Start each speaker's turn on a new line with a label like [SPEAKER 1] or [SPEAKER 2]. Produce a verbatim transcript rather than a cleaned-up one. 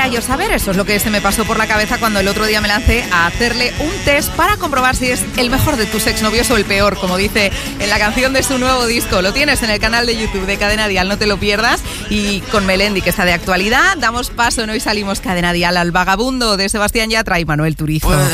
[SPEAKER 1] debería yo saber? Eso es lo que se me pasó por la cabeza cuando el otro día me lancé a hacerle un test para comprobar si es el mejor de tus exnovios o el peor, como dice en la canción de su nuevo disco. Lo tienes en el canal de YouTube de Cadena Dial, no te lo pierdas. Y con Melendi, que está de actualidad, damos paso, ¿no? Y salimos Cadena Dial al Vagabundo de Sebastián Yatra y Manuel Turizo.
[SPEAKER 2] Pues